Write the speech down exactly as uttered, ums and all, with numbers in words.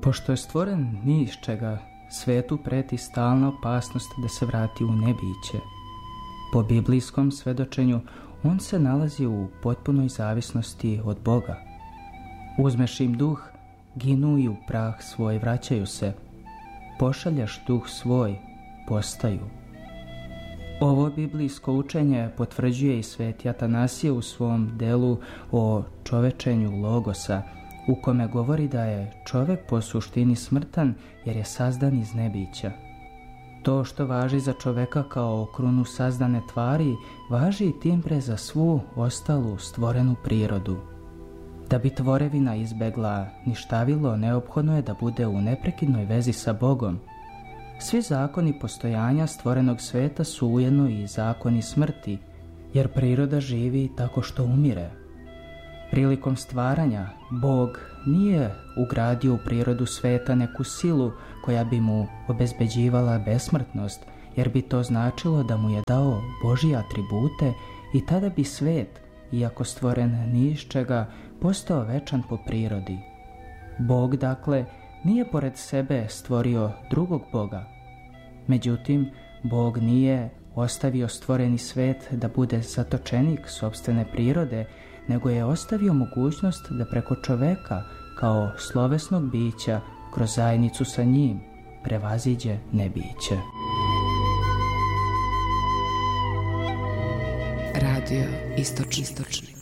Pošto je stvoren ni iz čega, svetu preti stalna opasnost da se vrati u nebiće. Po biblijskom svedočenju, on se nalazi u potpunoj zavisnosti od Boga. Uzmeš im duh, ginu i u prah svoj vraćaju se. Pošalješ duh svoj, postaju. Ovo biblijsko učenje potvrđuje i sveti Atanasije u svom delu o čovečenju logosa, u kome govori da je čovek po suštini smrtan jer je sazdan iz nebića. To što važi za čoveka kao krunu sazdane tvari, važi i tim pre za svu ostalu stvorenu prirodu. Da bi tvorevina izbegla ništavilo, neophodno je da bude u neprekidnoj vezi sa Bogom. Svi zakoni postojanja stvorenog sveta su ujedno i zakoni smrti, jer priroda živi tako što umire. Prilikom stvaranja, Bog nije ugradio u prirodu sveta neku silu koja bi mu obezbeđivala besmrtnost, jer bi to značilo da mu je dao Božje atribute i tada bi svet, iako stvoren ni iz čega, postao večan po prirodi. Bog, dakle, nije pored sebe stvorio drugog Boga. Međutim, Bog nije ostavio stvoreni svet da bude zatočenik sopstvene prirode, nego je ostavio mogućnost da preko čoveka, kao slovesnog bića, kroz zajednicu sa njim, prevaziđe nebiće. Radio Istočni.